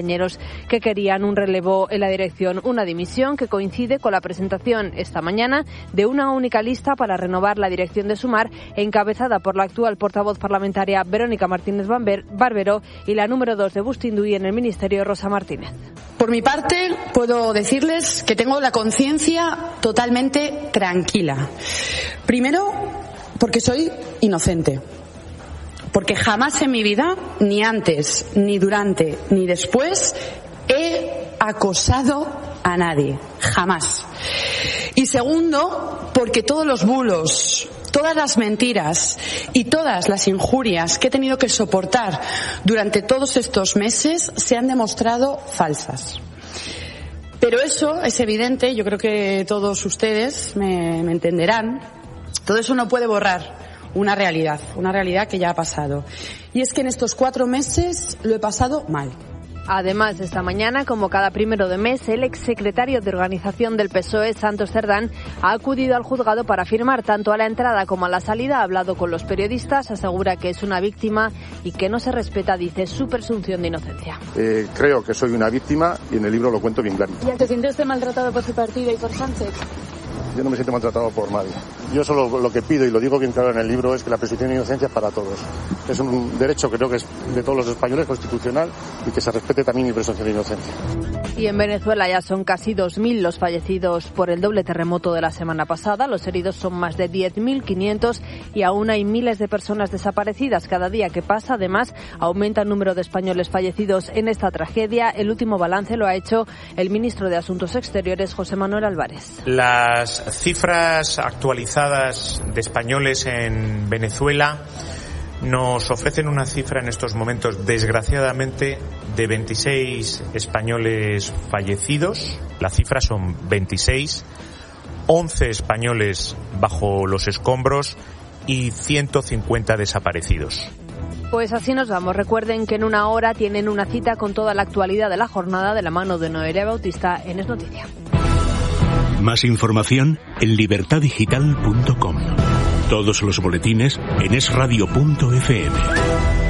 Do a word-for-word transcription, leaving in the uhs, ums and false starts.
compañeros que querían un relevo en la dirección, una dimisión que coincide con la presentación esta mañana de una única lista para renovar la dirección de Sumar, encabezada por la actual portavoz parlamentaria Verónica Martínez Barbero y la número dos de Bustinduy en el Ministerio, Rosa Martínez. Por mi parte, puedo decirles que tengo la conciencia totalmente tranquila. Primero, porque soy inocente. Porque jamás en mi vida, ni antes, ni durante, ni después, he acosado a nadie. Jamás. Y segundo, porque todos los bulos, todas las mentiras y todas las injurias que he tenido que soportar durante todos estos meses se han demostrado falsas. Pero eso es evidente, yo creo que todos ustedes me, me entenderán, todo eso no puede borrar una realidad, una realidad que ya ha pasado. Y es que en estos cuatro meses lo he pasado mal. Además, esta mañana, como cada primero de mes, el exsecretario de Organización del P S O E, Santos Cerdán, ha acudido al juzgado para firmar tanto a la entrada como a la salida. Ha hablado con los periodistas, asegura que es una víctima y que no se respeta, dice, su presunción de inocencia. Eh, creo que soy una víctima y en el libro lo cuento bien claro. ¿Y se siente usted maltratado por su partido y por Sánchez? Yo no me siento maltratado por nadie. Yo solo lo que pido, y lo digo bien claro en el libro, es que la presunción de inocencia es para todos. Es un derecho, creo que es de todos los españoles, constitucional, y que se respete también mi presunción de inocencia. Y en Venezuela ya son casi dos mil los fallecidos por el doble terremoto de la semana pasada. Los heridos son más de diez mil quinientos y aún hay miles de personas desaparecidas. Cada día que pasa, además, aumenta el número de españoles fallecidos en esta tragedia. El último balance lo ha hecho el ministro de Asuntos Exteriores, José Manuel Álvarez. Las cifras actualizadas de españoles en Venezuela nos ofrecen una cifra en estos momentos, desgraciadamente, de veintiséis españoles fallecidos. La cifra son veintiséis, once españoles bajo los escombros y ciento cincuenta desaparecidos. Pues así nos vamos. Recuerden que en una hora tienen una cita con toda la actualidad de la jornada de la mano de Noelia Bautista en Es Noticia. Más información en libertad digital punto com. Todos los boletines en es radio punto efe eme.